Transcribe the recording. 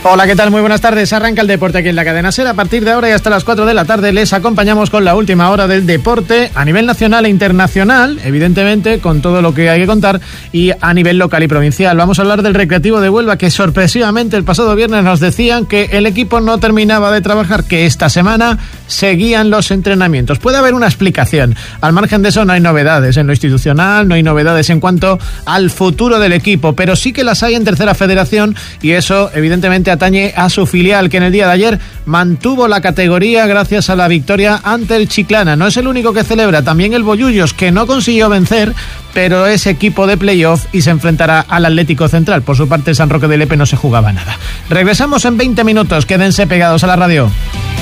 Hola, ¿qué tal? Muy buenas tardes. Arranca el deporte aquí en la Cadena SER. A partir de ahora y hasta las 4 de la tarde les acompañamos con la última hora del deporte a nivel nacional e internacional, evidentemente con todo lo que hay que contar, y a nivel local y provincial. Vamos a hablar del Recreativo de Huelva, que sorpresivamente el pasado viernes nos decían que el equipo no terminaba de trabajar, que esta semana seguían los entrenamientos. Puede haber una explicación. Al margen de eso no hay novedades en lo institucional, no hay novedades en cuanto al futuro del equipo, pero sí que las hay en Tercera Federación, y eso evidentemente atañe a su filial, que en el día de ayer mantuvo la categoría gracias a la victoria ante el Chiclana. No es el único que celebra, también el Bollullos, que no consiguió vencer, pero es equipo de playoff y se enfrentará al Atlético Central. Por su parte, San Roque de Lepe no se jugaba nada. Regresamos en 20 minutos, quédense pegados a la radio.